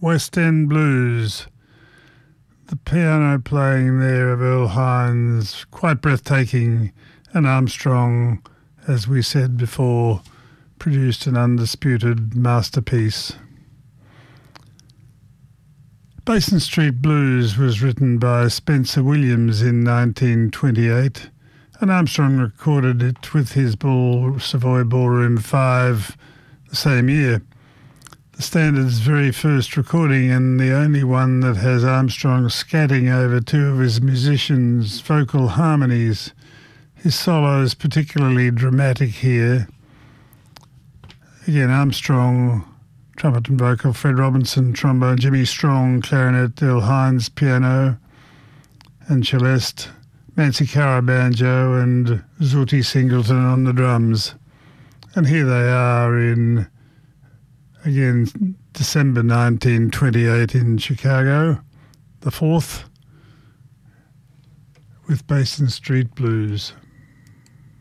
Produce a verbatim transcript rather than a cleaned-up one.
West End Blues. The piano playing there of Earl Hines, quite breathtaking, and Armstrong, as we said before, produced an undisputed masterpiece. Basin Street Blues was written by Spencer Williams in nineteen twenty-eight, and Armstrong recorded it with his Ball, Savoy Ballroom five the same year. The Standard's very first recording, and the only one that has Armstrong scatting over two of his musicians' vocal harmonies. His solo is particularly dramatic here. Again, Armstrong, trumpet and vocal, Fred Robinson, trombone, Jimmy Strong, clarinet, Earl Hines, piano and celeste, Nancy Cara, banjo, and Zooty Singleton on the drums. And here they are in, again, December nineteen twenty-eight in Chicago, the fourth, with Basin Street Blues.